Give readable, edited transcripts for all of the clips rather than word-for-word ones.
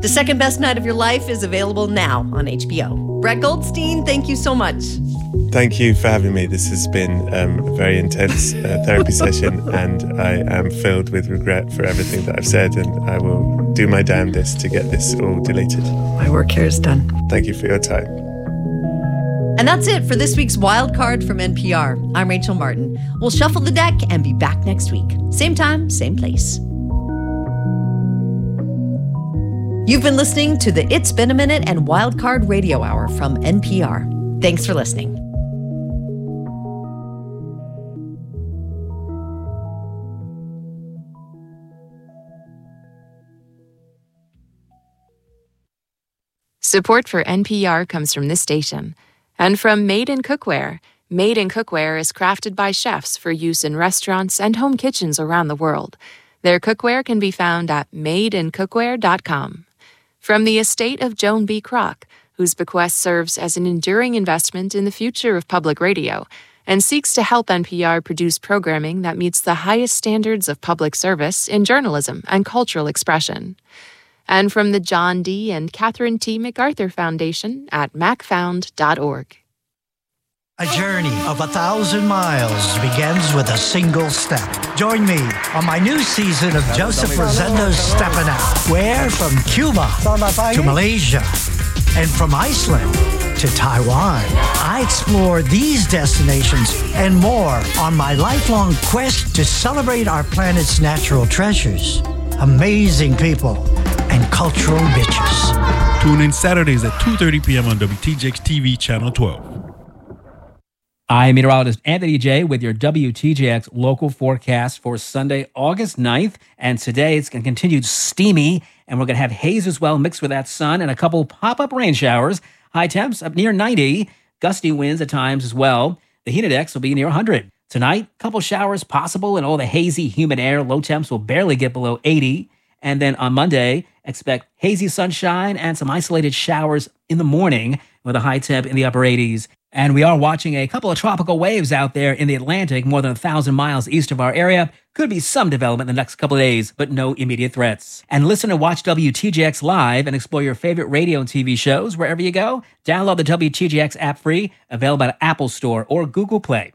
The Second Best Night of Your Life is available now on HBO. Brett Goldstein, thank you so much. Thank you for having me. This has been a very intense therapy session, and I am filled with regret for everything that I've said, and I will do my damnedest to get this all deleted. My work here is done. Thank you for your time. And that's it for this week's Wild Card from NPR. I'm Rachel Martin. We'll shuffle the deck and be back next week. Same time, same place. You've been listening to the It's Been a Minute and Wild Card Radio Hour from NPR. Thanks for listening. Support for NPR comes from this station and from Made in Cookware. Made in Cookware is crafted by chefs for use in restaurants and home kitchens around the world. Their cookware can be found at madeincookware.com. From the estate of Joan B. Kroc, whose bequest serves as an enduring investment in the future of public radio and seeks to help NPR produce programming that meets the highest standards of public service in journalism and cultural expression. And from the John D. and Catherine T. MacArthur Foundation at macfound.org. A journey of 1,000 miles begins with a single step. Join me on my new season of Joseph Rosendo's Steppin' Out, where from Cuba to Malaysia and from Iceland to Taiwan, I explore these destinations and more on my lifelong quest to celebrate our planet's natural treasures, amazing people, and cultural riches. Tune in Saturdays at 2:30 p.m. on WTJX TV Channel 12. I'm meteorologist Anthony J. with your WTJX local forecast for Sunday, August 9th. And today it's going to continue steamy, and we're going to have haze as well mixed with that sun and a couple pop-up rain showers. High temps up near 90, gusty winds at times as well. The heat index will be near 100. Tonight, couple showers possible and all the hazy, humid air. Low temps will barely get below 80. And then on Monday, expect hazy sunshine and some isolated showers in the morning with a high temp in the upper 80s. And we are watching a couple of tropical waves out there in the Atlantic, more than 1,000 miles east of our area. Could be some development in the next couple of days, but no immediate threats. And listen and watch WTJX live and explore your favorite radio and TV shows wherever you go. Download the WTJX app free, available at Apple Store or Google Play.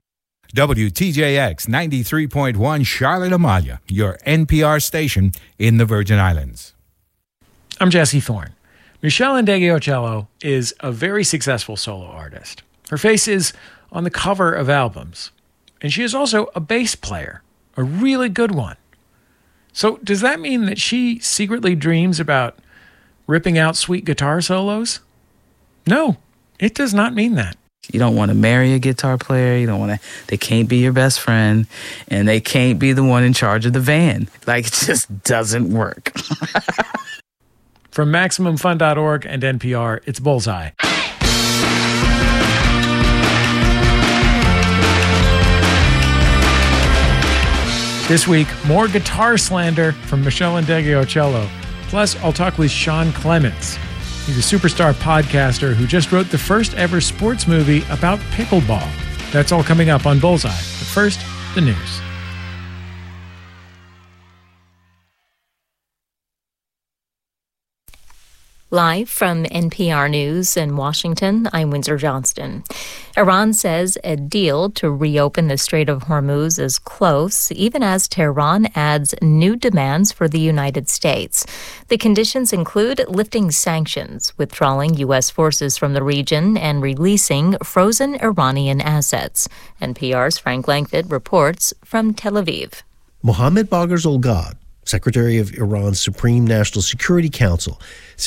WTJX 93.1 Charlotte Amalia, your NPR station in the Virgin Islands. I'm Jesse Thorne. Michelle Ndegeocello is a very successful solo artist. Her face is on the cover of albums. And she is also a bass player, a really good one. So does that mean that she secretly dreams about ripping out sweet guitar solos? No, it does not mean that. You don't want to marry a guitar player. You don't want to, they can't be your best friend, and they can't be the one in charge of the van. Like, it just doesn't work. From MaximumFun.org and NPR, it's Bullseye. This week, more guitar slander from Michelle Ndegeocello. Plus, I'll talk with Sean Clements. He's a superstar podcaster who just wrote the first ever sports movie about pickleball. That's all coming up on Bullseye. But first, the news. Live from NPR News in Washington, I'm Windsor Johnston. Iran says a deal to reopen the Strait of Hormuz is close, even as Tehran adds new demands for the United States. The conditions include lifting sanctions, withdrawing U.S. forces from the region, and releasing frozen Iranian assets. NPR's Frank Langford reports from Tel Aviv. Mohammad Bagher Zolgad, Secretary of Iran's Supreme National Security Council,